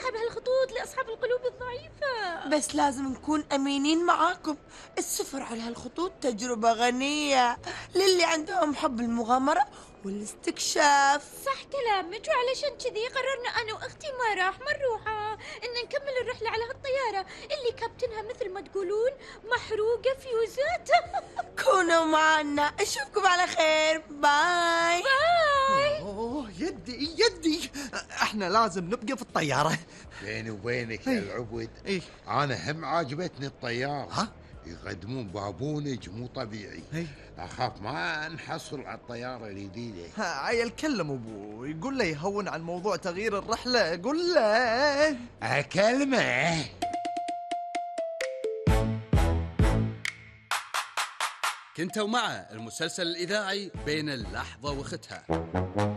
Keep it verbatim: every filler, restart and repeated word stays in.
أسحب هالخطوط لأصحاب القلوب الضعيفة. بس لازم نكون أمينين معاكم. السفر على هالخطوط تجربة غنية للي عندهم حب المغامرة والاستكشاف. صح كلامك، وعلشان كذي قررنا أنا وأختي ما راح مروحة إن نكمل الرحلة على هالطيارة اللي كابتنها مثل ما تقولون محروقة فيوزات. كونوا معنا، أشوفكم على خير. باي باي. أوه يدي يدي، احنا لازم نبقى في الطيارة. بيني وبينك يا العبد، إيه؟ أنا هم عاجبتني الطيارة. ها؟ يقدمون بابونج مو طبيعي. إيه؟ أخاف ما نحصل على الطيارة الجديدة. ها، عيل كلم ابوه يقول له يهون عن موضوع تغيير الرحلة. قول له. أكلمه. كنتوا مع المسلسل الإذاعي بين اللحظة وختها.